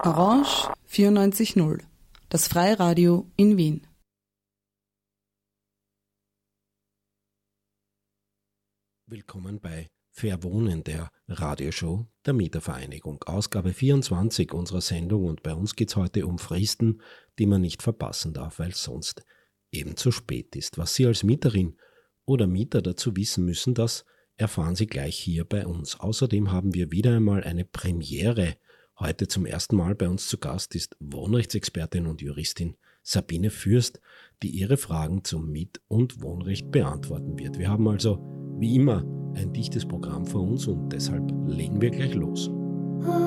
Orange 94.0, das Freiradio in Wien. Willkommen bei Fair Wohnen, der Radioshow der Mietervereinigung. Ausgabe 24 unserer Sendung, und bei uns geht es heute um Fristen, die man nicht verpassen darf, weil es sonst eben zu spät ist. Was Sie als Mieterin oder Mieter dazu wissen müssen, das erfahren Sie gleich hier bei uns. Außerdem haben wir wieder einmal eine Premiere. Heute zum ersten Mal bei uns zu Gast ist Wohnrechtsexpertin und Juristin Sabine Fürst, die Ihre Fragen zum Miet- und Wohnrecht beantworten wird. Wir haben also wie immer ein dichtes Programm vor uns und deshalb legen wir gleich los.